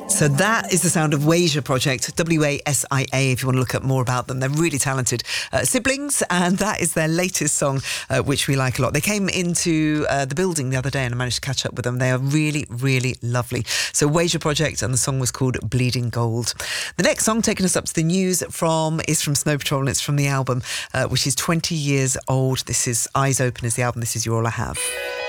So that is the sound of Wasia Project, W-A-S-I-A, if you want to look up more about them. They're really talented siblings, and that is their latest song, which we like a lot. They came into the building the other day and I managed to catch up with them. They are really, really lovely. So Wasia Project, and the song was called Bleeding Gold. The next song taking us up to the news is from Snow Patrol, and it's from the album, which is 20 years old. This is Eyes Open is the album. This is You're All I Have.